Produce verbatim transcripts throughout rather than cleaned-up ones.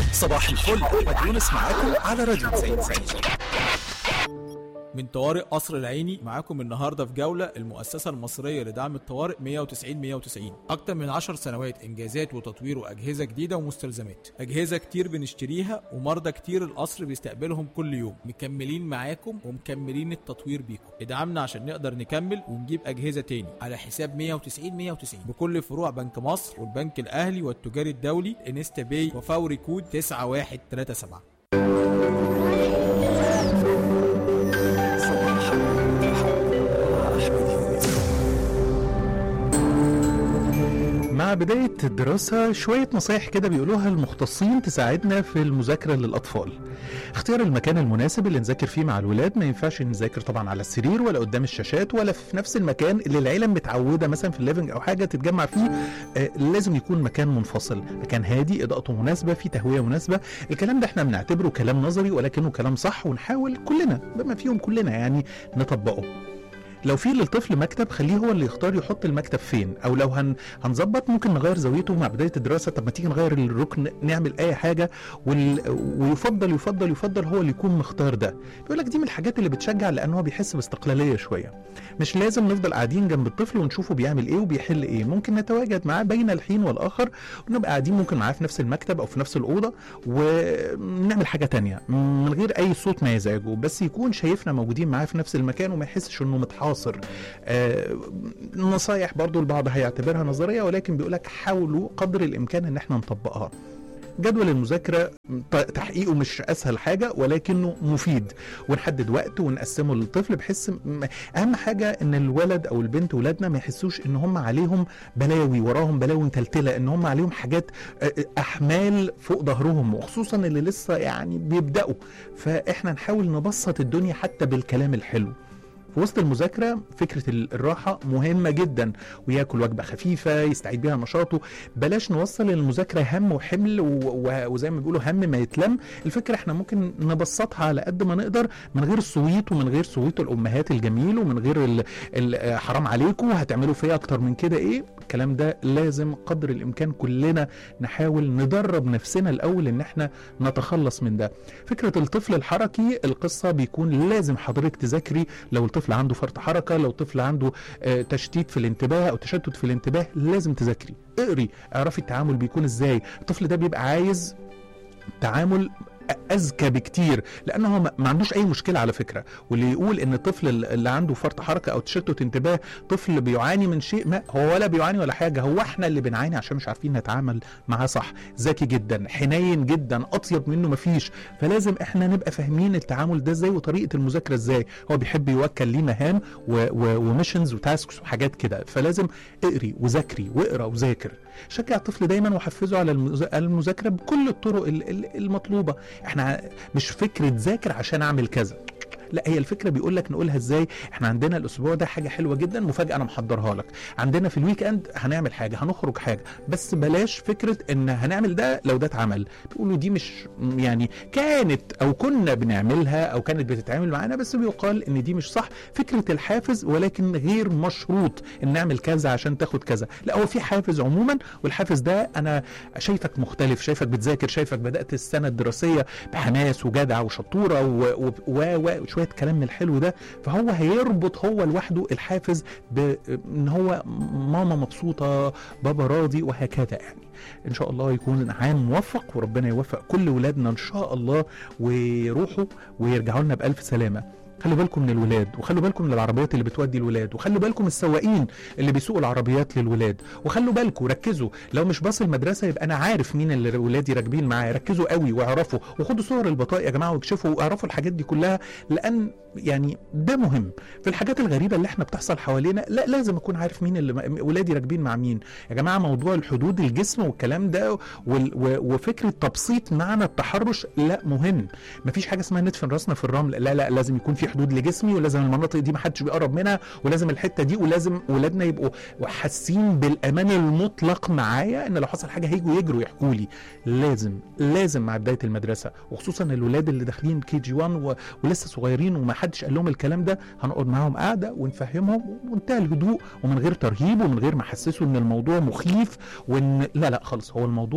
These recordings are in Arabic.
صباح الفل، أحمد يونس معاكم على راديو تسعين تسعين. من طوارئ قصر العيني معاكم النهارده في جوله المؤسسه المصريه لدعم الطوارئ مية وتسعين مية وتسعين. اكتر من عشر سنوات انجازات وتطوير واجهزه جديده ومستلزمات، اجهزه كتير بنشتريها ومرضى كتير القصر بيستقبلهم كل يوم. مكملين معاكم ومكملين التطوير بيكم. ادعمنا عشان نقدر نكمل ونجيب اجهزه تاني على حساب مية وتسعين مية وتسعين بكل فروع بنك مصر والبنك الاهلي والتجاري الدولي انستا باي وفوري كود تسعة واحد تلاتة سبعة. مع بداية الدراسة شوية نصايح كده بيقولوها المختصين تساعدنا في المذاكرة للأطفال. اختيار المكان المناسب اللي نذاكر فيه مع الولاد. ما ينفعش نذاكر طبعا على السرير ولا قدام الشاشات ولا في نفس المكان اللي العيلة متعودة مثلا في الليفنج أو حاجة تتجمع فيه. آه لازم يكون مكان منفصل، مكان هادي، إضاءته مناسبة، فيه تهوية مناسبة. الكلام ده احنا بنعتبره كلام نظري ولكنه كلام صح، ونحاول كلنا بما فيهم كلنا يعني نطبقه. لو في للطفل مكتب خليه هو اللي يختار يحط المكتب فين، او لو هن هنظبط ممكن نغير زاويته مع بدايه الدراسه. طب ما تيجي نغير الركن، نعمل اي حاجه. وال... ويفضل يفضل يفضل هو اللي يكون مختار ده. بيقول لك دي من الحاجات اللي بتشجع، لان هو بيحس باستقلاليه شويه. مش لازم نفضل قاعدين جنب الطفل ونشوفه بيعمل ايه وبيحل ايه. ممكن نتواجد معاه بين الحين والاخر ونبقى قاعدين ممكن معاه في نفس المكتب او في نفس الاوضه ونعمل حاجه تانية من غير اي صوت ما يزعجه، بس يكون شايفنا موجودين معاه في نفس المكان وما يحسش انه متحاصر. آه نصايح برضو البعض هيعتبرها نظرية، ولكن بيقولك حاولوا قدر الإمكان إن احنا نطبقها. جدول المذاكرة تحقيقه مش أسهل حاجة ولكنه مفيد، ونحدد وقت ونقسمه للطفل بحيث أهم حاجة إن الولد أو البنت ولادنا ما يحسوش إن هم عليهم بلاوي، وراهم بلاوي متلتلة، إن هم عليهم حاجات أحمال فوق ظهرهم، وخصوصا اللي لسه يعني بيبدأوا. فإحنا نحاول نبسط الدنيا حتى بالكلام الحلو. في وسط المذاكرة فكرة الراحة مهمة جدا، وياكل وجبة خفيفة يستعيد بيها نشاطه. بلاش نوصل المذاكرة هم وحمل وزي ما بيقولوا هم ما يتلم. الفكرة احنا ممكن نبسطها على قد ما نقدر من غير الصويت ومن غير صويت الأمهات الجميل ومن غير ال ال حرام عليكم هتعملوا فيها أكتر من كده ايه. الكلام ده لازم قدر الإمكان كلنا نحاول ندرب نفسنا الأول ان احنا نتخلص من ده. فكرة الطفل الحركي، القصة بيكون لازم حضرتك تذاكري لو الطفل عنده فرط حركة، لو طفل عنده آه تشتيت في الانتباه او تشتت في الانتباه، لازم تذاكري. اقري، اعرفي التعامل بيكون ازاي. الطفل ده بيبقى عايز تعامل اذكى بكتير، لانه ما عندوش اي مشكله على فكره. واللي يقول ان الطفل اللي عنده فرط حركه او تشتت انتباه طفل بيعاني من شيء ما، هو ولا بيعاني ولا حاجه، هو احنا اللي بنعاني عشان مش عارفين نتعامل معاه صح. ذكي جدا، حنين جدا، اطيب منه مفيش. فلازم احنا نبقى فاهمين التعامل ده ازاي وطريقه المذاكره ازاي. هو بيحب يوكل ليه مهام وميشنز وتاسكس وحاجات كده، فلازم اقري وذاكري واقرا وذاكر. شجع الطفل دايما وحفزه على المذاكره بكل الطرق المطلوبه. احنا مش فكرة ذاكر عشان اعمل كذا، لا، هي الفكرة بيقول لك نقولها ازاي. احنا عندنا الاسبوع ده حاجة حلوة جدا، مفاجأة انا محضرها لك. عندنا في الويك اند هنعمل حاجة، هنخرج حاجة، بس بلاش فكرة ان هنعمل ده لو ده اتعمل. بيقولوا دي مش يعني كانت او كنا بنعملها او كانت بتتعمل معانا، بس بيقال ان دي مش صح. فكرة الحافز ولكن غير مشروط ان نعمل كذا عشان تاخد كذا، لا، هو في حافز عموما، والحافز ده انا شايفك مختلف، شايفك بتذاكر، شايفك بدأت السنة الدراسية بحماس وجدع وشطورة و و شوية كلام من الحلو ده. فهو هيربط هو لوحده الحافز بان هو ماما مبسوطة، بابا راضي، وهكذا. يعني ان شاء الله يكون عام موفق، وربنا يوفق كل ولادنا ان شاء الله ويروحوا ويرجعوا لنا بألف سلامة. خلوا بالكم من الولاد، وخلوا بالكم من العربيات اللي بتودي الولاد، وخلوا بالكم من السواقين اللي بيسوقوا العربيات للولاد، وخلوا بالكم ركزوا. لو مش باص المدرسه يبقى انا عارف مين اللي ولادي راكبين معايا. ركزوا قوي واعرفوا، وخدوا صور البطايق يا جماعه واكشفوا واعرفوا الحاجات دي كلها، لان يعني ده مهم. في الحاجات الغريبه اللي احنا بتحصل حوالينا لا، لازم اكون عارف مين اللي ولادي راكبين مع مين. يا جماعه موضوع الحدود الجسم والكلام ده وفكره تبسيط معنى التحرش لا مهم. مفيش حاجه اسمها ندفن راسنا في الرمل، لا لا، لازم يكون في حدود لجسمي، ولازم المناطق دي ما حدش بيقرب منها، ولازم الحته دي، ولازم ولادنا يبقوا حاسين بالامان المطلق معايا، ان لو حصل حاجه هيجوا يجروا يحكوا لي. لازم لازم مع بدايه المدرسه، وخصوصا الولاد اللي داخلين كي جي واحد و... ولسه صغيرين وما حدش قال لهم الكلام ده، هنقعد معاهم قاعده ونفهمهم ومنتهى الهدوء ومن غير ترهيب ومن غير ما احسسه ان الموضوع مخيف وان لا لا خالص، هو الموضوع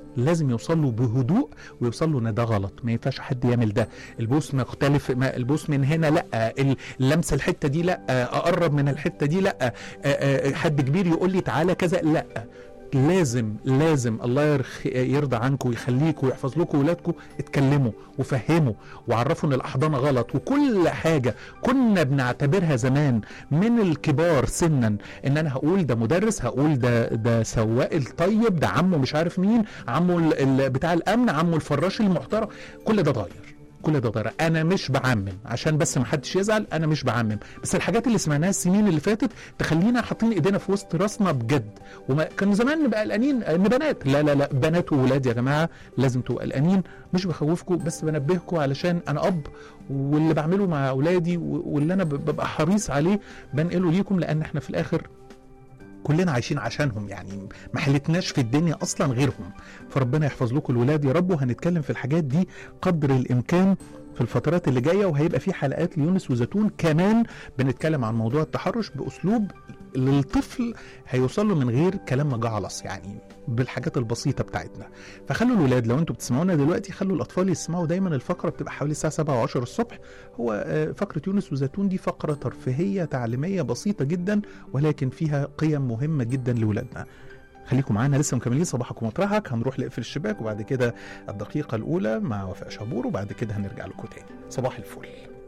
لازم يوصل له بهدوء ويوصل له ان ده غلط، ما ينفعش حد يعمل ده، البوس مختلف، ما البوس من هنا لا، اللمس الحته دي لا، اقرب من الحته دي لا، حد كبير يقول لي تعالى كذا لا. لازم لازم الله يرضى عنكم ويخليكم ويحفظ لكم ولادكم، اتكلموا وفهموا وعرفوا ان الاحضانه غلط. وكل حاجه كنا بنعتبرها زمان من الكبار سنا ان انا هقول ده مدرس، هقول ده ده سواق الطيب، ده عمه مش عارف مين، عمه بتاع الامن، عمه الفراش المحترم، كل ده اتغير، كل ده ضرر. انا مش بعمم عشان بس ما حدش يزعل، انا مش بعمم، بس الحاجات اللي سمعناها السنين اللي فاتت تخلينا حاطين ايدينا في وسط راسنا بجد. وما كان زمان نبقى قلقانين ان بنات، لا لا لا، بنات وولاد يا جماعه لازم تبقوا قلقانين. مش بخوفكم بس بنبهكم علشان انا اب، واللي بعمله مع اولادي واللي انا ببقى حريص عليه بنقله ليكم، لان احنا في الاخر كلنا عايشين عشانهم، يعني ما حلتناش في الدنيا اصلا غيرهم. فربنا يحفظ لكم الولاد يا رب. وهنتكلم في الحاجات دي قدر الامكان في الفترات اللي جايه، وهيبقى في حلقات ليونس وزيتون كمان بنتكلم عن موضوع التحرش باسلوب للطفل هيوصل له من غير كلام مجعلص، يعني بالحاجات البسيطه بتاعتنا. فخلوا الولاد، لو انتوا بتسمعونا دلوقتي خلوا الاطفال يسمعوا دايما. الفقره بتبقى حوالي الساعه سبعة وعشرة الصبح. هو فقره يونس وزيتون دي فقره ترفيهيه تعليميه بسيطه جدا، ولكن فيها قيم مهمه جدا لاولادنا. خليكم معانا، لسه مكملين صباحكم مطرحك. هنروح نقفل الشباك وبعد كده الدقيقه الاولى مع وفاء شابور، وبعد كده هنرجع لكم تاني. صباح الفل.